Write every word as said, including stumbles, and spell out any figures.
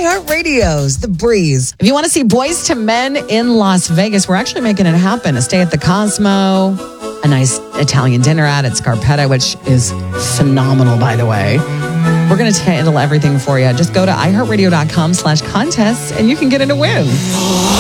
iHeartRadio's The Breeze. If you want to see Boys to Men in Las Vegas, we're actually making it happen. A stay at the Cosmo, a nice Italian dinner out at Scarpetta, which is phenomenal, by the way. We're going to handle everything for you. Just go to iHeartRadio.com slash contests and you can get in a win.